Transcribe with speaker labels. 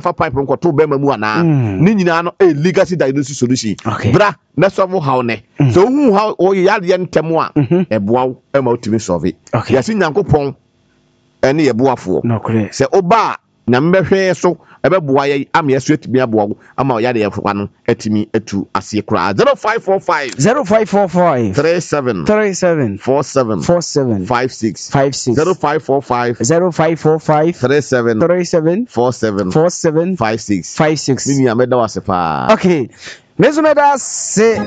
Speaker 1: fa pipe nko to be mamu ana ni nyina no legacy diagnosis solution bra na solve how ne so hu how o yade ntem a eboa e ma otimi solve yasi nyankopon ene yeboafo se oba na mbehwe so ebeboa ye ame yeso etimi aboa ama yade yefa no etimi atu ase kra 0545 37 47 56 0545 37 47 56 mini ameda wasepa
Speaker 2: okay mezumeda se